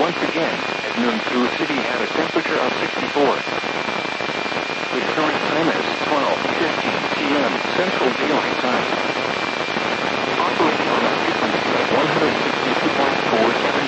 Once again, at noon, Sioux City had a temperature of 64. The current time is 12:15 p.m. Central Daylight Time.